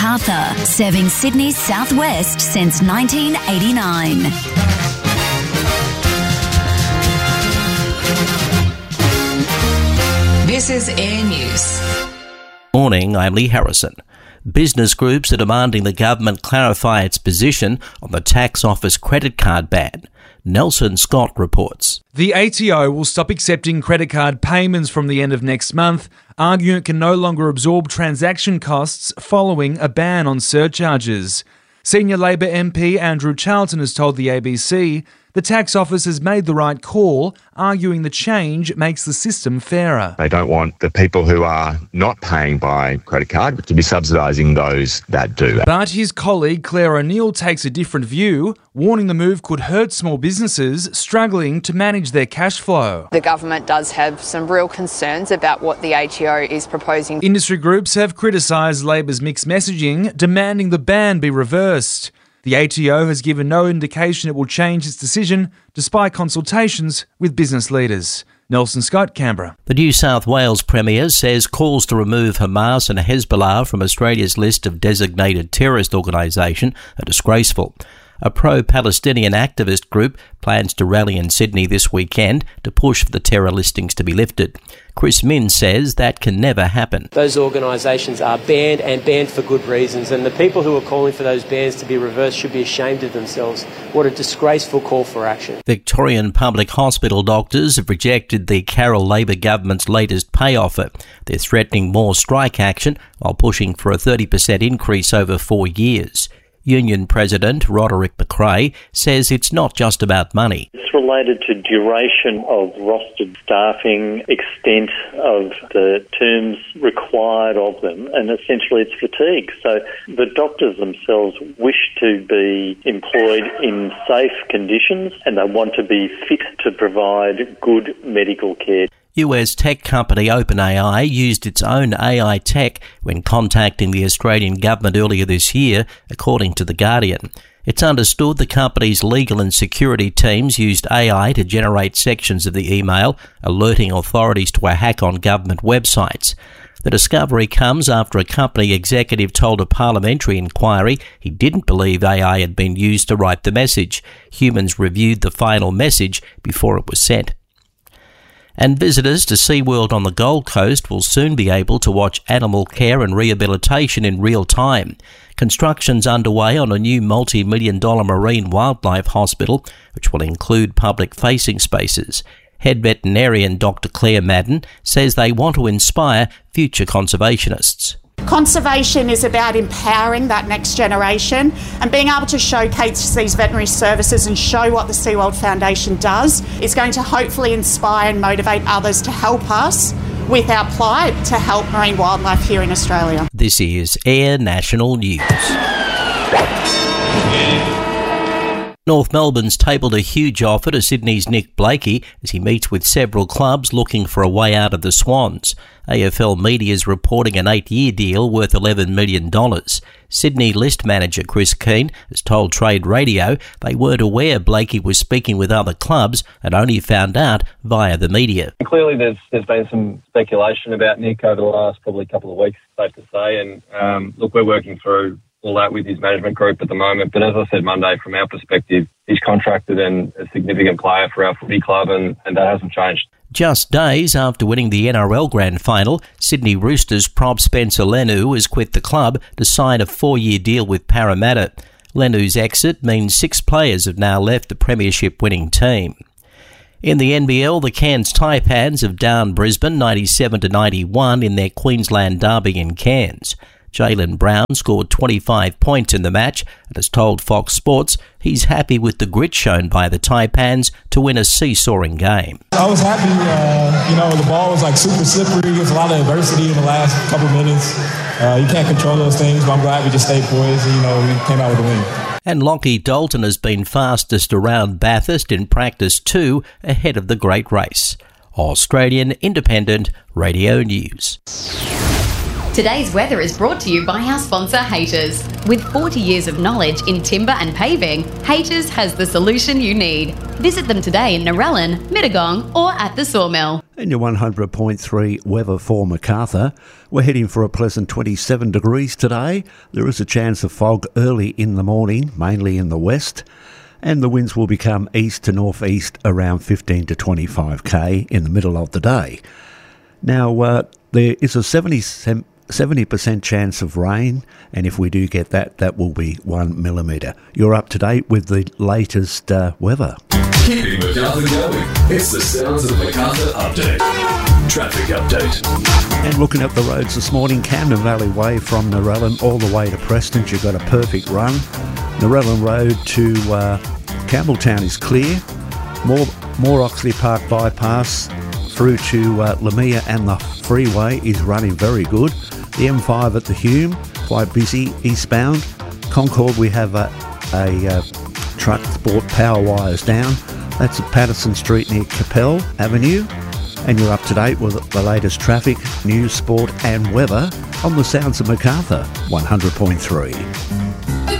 MacArthur, serving Sydney's southwest since 1989. This is Air News. Morning, I'm Lee Harrison. Business groups are demanding the government clarify its position on the tax office credit card ban. Nelson Scott reports. The ATO will stop accepting credit card payments from the end of next month, arguing it can no longer absorb transaction costs following a ban on surcharges. Senior Labor MP Andrew Charlton has told the ABC the tax office has made the right call, arguing the change makes the system fairer. They don't want the people who are not paying by credit card to be subsidising those that do. But his colleague Claire O'Neill takes a different view, warning the move could hurt small businesses struggling to manage their cash flow. The government does have some real concerns about what the ATO is proposing. Industry groups have criticised Labor's mixed messaging, demanding the ban be reversed. The ATO has given no indication it will change its decision, despite consultations with business leaders. Nelson Scott, Canberra. The New South Wales Premier says calls to remove Hamas and Hezbollah from Australia's list of designated terrorist organisation are disgraceful. A pro-Palestinian activist group plans to rally in Sydney this weekend to push for the terror listings to be lifted. Chris Minns says that can never happen. Those organisations are banned and banned for good reasons, and the people who are calling for those bans to be reversed should be ashamed of themselves. What a disgraceful call for action. Victorian public hospital doctors have rejected the Carroll Labor government's latest pay offer. They're threatening more strike action while pushing for a 30% increase over 4 years. Union President Roderick McRae says it's not just about money. It's related to duration of rostered staffing, extent of the terms required of them, and essentially it's fatigue. So the doctors themselves wish to be employed in safe conditions and they want to be fit to provide good medical care. US tech company OpenAI used its own AI tech when contacting the Australian government earlier this year, according to The Guardian. It's understood the company's legal and security teams used AI to generate sections of the email, alerting authorities to a hack on government websites. The discovery comes after a company executive told a parliamentary inquiry he didn't believe AI had been used to write the message. Humans reviewed the final message before it was sent. And visitors to SeaWorld on the Gold Coast will soon be able to watch animal care and rehabilitation in real time. Construction's underway on a new multi-million-dollar marine wildlife hospital, which will include public-facing spaces. Head veterinarian Dr. Claire Madden says they want to inspire future conservationists. Conservation is about empowering that next generation and being able to showcase these veterinary services and show what the SeaWorld Foundation does is going to hopefully inspire and motivate others to help us with our plight to help marine wildlife here in Australia. This is Air National News. North Melbourne's tabled a huge offer to Sydney's Nick Blakey as he meets with several clubs looking for a way out of the Swans. AFL Media is reporting an 8-year deal worth $11 million. Sydney list manager Chris Keane has told Trade Radio they weren't aware Blakey was speaking with other clubs and only found out via the media. Clearly there's been some speculation about Nick over the last probably couple of weeks, safe to say, and look, we're working through all that with his management group at the moment. But as I said Monday, from our perspective, he's contracted and a significant player for our footy club, and that hasn't changed. Just days after winning the NRL Grand Final, Sydney Roosters prop Spencer Leniu has quit the club to sign a 4-year deal with Parramatta. Leniu's exit means 6 players have now left the premiership-winning team. In the NBL, the Cairns Taipans have downed Brisbane 97-91 in their Queensland derby in Cairns. Jaylen Brown scored 25 points in the match and has told Fox Sports he's happy with the grit shown by the Taipans to win a seesawing game. I was happy, the ball was super slippery. There's a lot of adversity in the last couple minutes. You can't control those things, but I'm glad we just stayed poised and, we came out with a win. And Lockie Dalton has been fastest around Bathurst in practice 2 ahead of the great race. Australian Independent Radio News. Today's weather is brought to you by our sponsor, Haters. With 40 years of knowledge in timber and paving, Haters has the solution you need. Visit them today in Narellan, Mittagong or at the Sawmill. And your 100.3 weather for Macarthur. We're heading for a pleasant 27 degrees today. There is a chance of fog early in the morning, mainly in the west. And the winds will become east to northeast around 15 to 25k in the middle of the day. Now, there is a 70% chance of rain, and if we do get that, that will be 1 millimetre. You're up to date with the latest weather. Keeping Macarthur going. It's the Sounds of Macarthur update. Traffic update. And looking at the roads this morning, Camden Valley Way from Narellan all the way to Preston, you've got a perfect run. Narellan Road to Campbelltown is clear. More Oxley Park bypass through to Lamia and the freeway is running very good. The M5 at the Hume, quite busy eastbound. Concord, we have a truck that's brought power wires down. That's at Patterson Street near Capel Avenue. And you're up to date with the latest traffic, news, sport and weather on the Sounds of Macarthur 100.3.